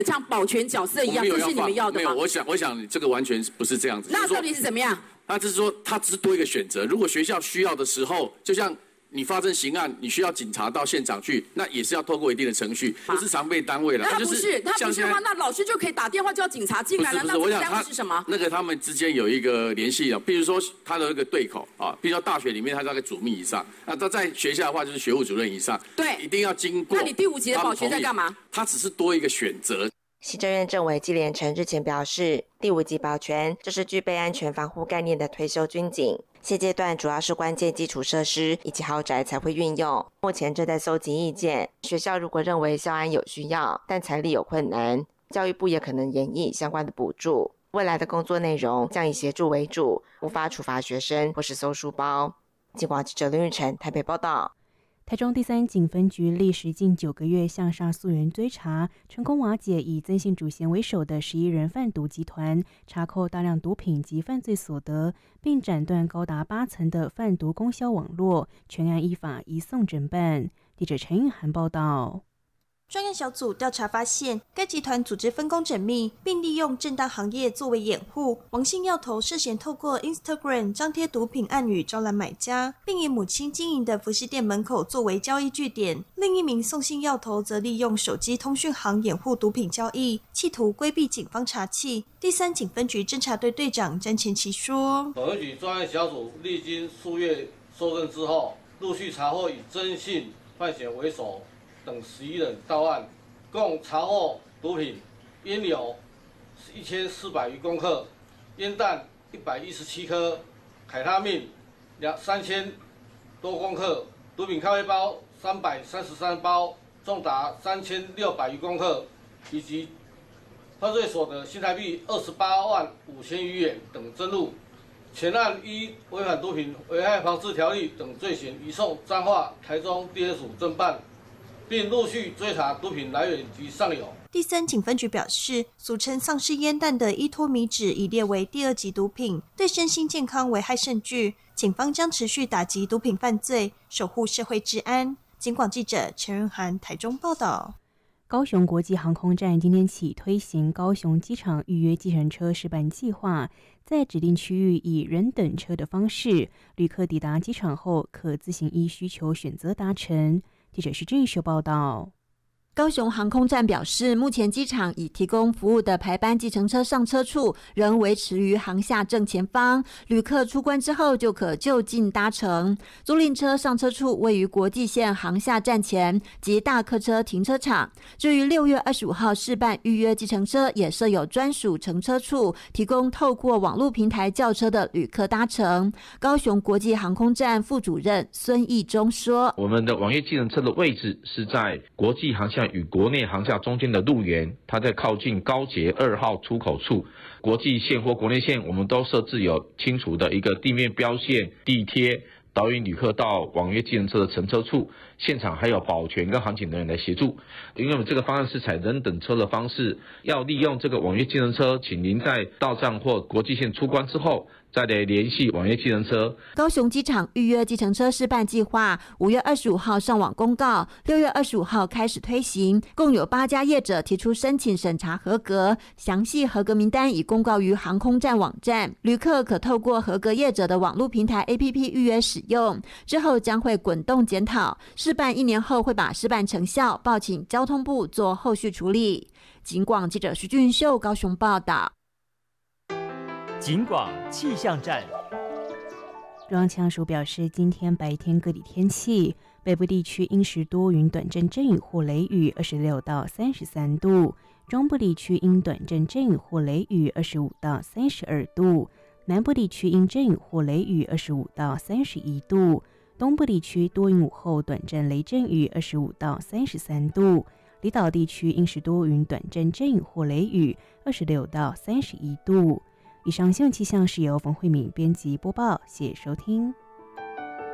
像保全角色一样，这是你们要的吗？ 没有，我想这个完全不是这样子。 那到底是怎么样？ 他只是说，他只是多一个选择。如果学校需要的时候，就像你发生刑案，你需要警察到现场去，那也是要透过一定的程序，不是常备单位了。 那他不是的话，那老师就可以打电话叫警察进来了。那单位是什么？ 那个他们之间有一个联系的，比如说他的一个对口啊，比如说大学里面他大概主秘以上，那他在学校的话就是学务主任以上， 对， 一定要经过。 那你第5级的保全在干嘛？ 他只是多一个选择。 行政院政委纪连成日前表示，第5级保全就是具备安全防护概念的退休军警，现阶段主要是关键基础设施以及豪宅才会运用。目前正在搜集意见，学校如果认为校安有需要，但财力有困难，教育部也可能研议相关的补助。未来的工作内容将以协助为主，无法处罚学生或是搜书包。警广记者林玉成台北报道。 台中第3警分局历时近9个月向上溯源追查，成功瓦解以曾姓主嫌为首的11人贩毒集团，查扣大量毒品及犯罪所得，并斩断高达8层的贩毒供销网络，全案依法移送侦办。记者陈韵涵报道。 专案小组调查发现，该集团组织分工缜密，并利用正当行业作为掩护。王姓药头涉嫌透过 Instagram 张贴毒品暗语招揽买家，并以母亲经营的服饰店门口作为交易据点。另一名宋姓药头则利用手机通讯行掩护毒品交易，企图规避警方查缉。第3警分局侦查队队长詹前奇说： 本分局专案小组历经数月搜证之后，陆续查获以曾姓范闲为首等11人到案，共查获毒品烟油1400余公克，烟弹117颗，凯他命3000多公克，毒品咖啡包333包，重达3600余公克，以及犯罪所得新台币28万5千余元等侦入。全案依违反毒品危害防治条例等罪嫌移送彰化、台中地检署侦办，并陆续追查毒品来源及上游。 第3警分局表示，俗称丧尸烟弹的依托米酯已列为第2级毒品，对身心健康危害甚巨。警方将持续打击毒品犯罪，守护社会治安。警广记者陈润涵台中报道。 高雄国际航空站今天起推行高雄机场预约计程车试办计划，在指定区域以人等车的方式，旅客抵达机场后可自行依需求选择搭乘。记者徐俊秀报道。 高雄航空站表示，目前机场已提供服务的排班计程车上车处仍维持于航厦正前方，旅客出关之后就可就近搭乘。租赁车上车处位于国际线航厦站前及大客车停车场。至于6月25号试办预约计程车，也设有专属乘车处，提供透过网络平台叫车的旅客搭乘。高雄国际航空站副主任孙义忠说：“ 我们的网约计程车的位置是在国际航厦与国内航厦中间的路缘，它在靠近高捷2号出口处。国际线或国内线，我们都设置有清楚的一个地面标线、地贴，导引旅客到网约计程车的乘车处。现场还有保全跟航警人员来协助。因为我们这个方案是采人等车的方式，要利用这个网约计程车，请您在到站或国际线出关之后，再来联系网约计程车。 高雄机场预约计程车试办计划5月25号上网公告，6月25号开始推行，共有8家业者提出申请审查合格，详细合格名单已公告于航空站网站，旅客可透过合格业者的网络平台 APP 预约使用，之后将会滚动检讨，试办1年后会把试办成效报请交通部做后续处理。警广记者徐俊秀高雄报道。 警广气象站。 中央气象署表示，今天白天各地天气，北部地区阴时多云，短阵阵雨或雷雨，26到33度；中部地区阴短阵阵雨或雷雨，25到32度；南部地区阴阵雨或雷雨，25到31度；东部地区多云午后短阵雷阵雨，25到33度；离岛地区阴时多云，短阵阵雨或雷雨，26到31度。以上新闻气象是由冯慧敏编辑播报，谢谢收听。